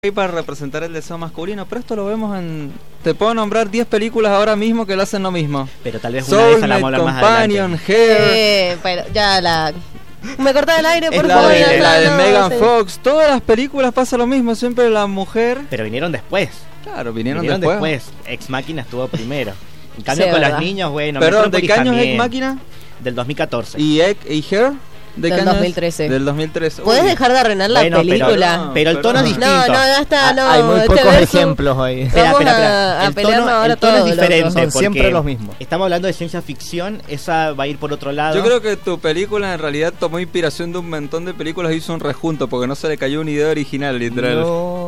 para representar el deseo masculino, pero esto lo vemos en... Te puedo nombrar 10 películas ahora mismo que lo hacen lo mismo. Pero tal vez una de esas la vamos a hablar más Companion, adelante. Hair, Pero ya la... Me cortaba el aire, por la favor. de- la de no, Megan sí. Fox, todas las películas pasa lo mismo, siempre la mujer... Pero vinieron después. Claro, vinieron después. Ex Machina estuvo primero. En cambio Sí, con verdad. los niños, bueno. Perdón, ¿de Metrópolis qué año es también. Ex Machina? Del 2014. ¿Y Hair? ¿De qué Del año es? 2013. Del 2013. ¿Puedes Uy. dejar de arruinar la Bueno, película? Pero el tono es distinto. No, ya está, no. Hay muy este pocos verso- ejemplos hoy. Espera, Vamos espera. a El pelearnos tono, ahora el tono todos, es diferente. loco. Son porque siempre los mismos. Estamos hablando de ciencia ficción, esa va a ir por otro lado. Yo creo que tu película en realidad tomó inspiración de un montón de películas y hizo un rejunto porque no se le cayó una idea original, literal.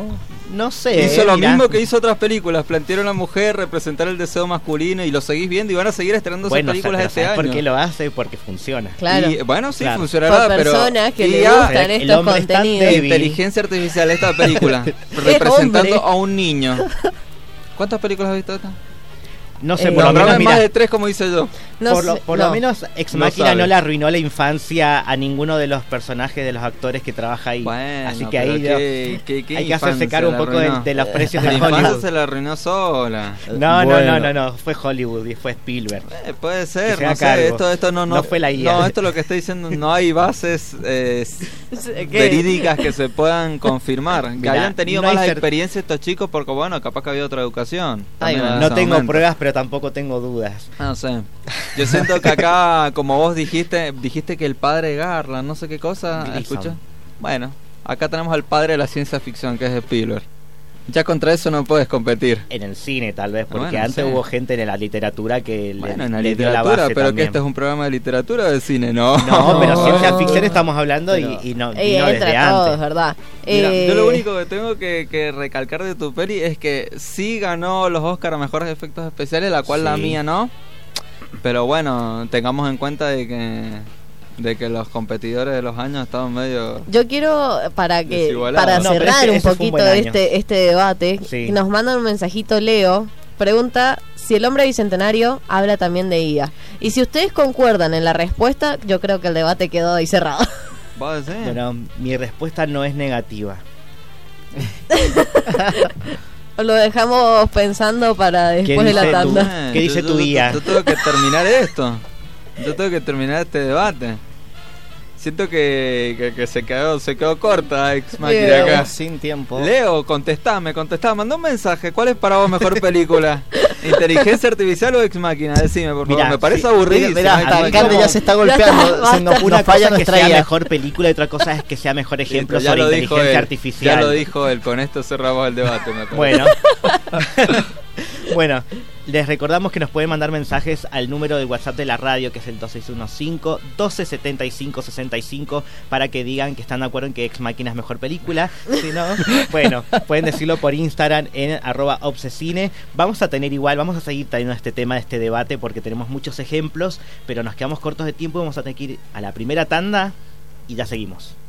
No sé. Hizo lo mirá. mismo que hizo otras películas, plantearon a la mujer, representar el deseo masculino y lo seguís viendo y van a seguir estrenándose Bueno, películas pero este ¿sabes año. por qué lo hace? Porque funciona. Claro. Y, bueno, sí, Claro. funcionará, Por pero personas que y le ya, gustan el estos hombre es tan contenidos. débil. inteligencia artificial esta película representando hombre. a un niño. ¿Cuántas películas has visto esta? No sé, por lo Nombrame menos, más mira, de 3 como hice yo. No por lo, sé, por no. lo menos Ex No Machina sabe. no le arruinó la infancia a ninguno de los personajes, de los actores que trabaja ahí. Bueno, Así que pero ahí ¿qué hay que hacerse infancia cargo un la poco arruinó? de los precios de La infancia Hollywood. se la arruinó sola. No, fue Hollywood y fue Spielberg. Puede ser, se haga no sé, cargo. esto no No fue la IA. No, esto lo que está diciendo, no hay bases ¿Qué? verídicas que se puedan confirmar. Que Mirá, hayan tenido no hay malas cer- experiencias estos chicos porque, bueno, capaz que había otra educación. Ahí también va. en No ese tengo momento. pruebas, pero tampoco tengo dudas. No sé. Yo siento que acá, como vos dijiste que el padre de Garland, no sé qué cosa, Gleason. ¿escucha? Bueno, acá tenemos al padre de la ciencia ficción, que es Spielberg. Ya contra eso no puedes competir. En el cine, tal vez, porque Bueno, antes sí. hubo gente en la literatura que Bueno, en la le dio la literatura, base pero también. que este es un programa de literatura o de cine, no. No, pero No. ciencia ficción estamos hablando Pero- y no Entra desde todo, antes. ¿verdad? Mira, yo lo único que tengo que recalcar de tu peli es que sí ganó los Oscar a mejores efectos especiales, la cual la Sí. mía no. Pero bueno, tengamos en cuenta de que los competidores de los años estaban medio... Yo quiero, para Desigualado. No, pero cerrar un ese fue un poquito buen año. este debate, Sí. nos mandan un mensajito Leo, pregunta si el hombre bicentenario habla también de IA. Y si ustedes concuerdan en la respuesta, yo creo que el debate quedó ahí cerrado. ¿Vos decís? Bueno, mi respuesta no es negativa. Lo dejamos pensando para después de la dice tú? tanda. ¿Qué dice tu guía? Yo tengo que terminar esto. Yo tengo que terminar este debate. Siento que se quedó corta Ex Machina Leo. acá. Sin tiempo. Leo, contestame. Mandá un mensaje. ¿Cuál es para vos mejor película? ¿Inteligencia artificial o Ex Máquina? Decime, por favor. Mirá, Me parece sí, aburridísimo. Mirá, a hasta mí el Cande como- ya se está Ya golpeando. está, Se nos, Una nos falla cosa es que nuestra sea guía. mejor película y otra cosa es que sea mejor ejemplo Listo, sobre inteligencia artificial. Ya lo dijo él. Con esto cerramos el debate, me parece. Bueno. Bueno, les recordamos que nos pueden mandar mensajes al número de WhatsApp de la radio, que es el 2615-1275-65, para que digan que están de acuerdo en que Ex Machina es mejor película. Si no, bueno, pueden decirlo por Instagram en @obsesine. Vamos a seguir teniendo este tema, este debate, porque tenemos muchos ejemplos, pero nos quedamos cortos de tiempo y vamos a tener que ir a la primera tanda y ya seguimos.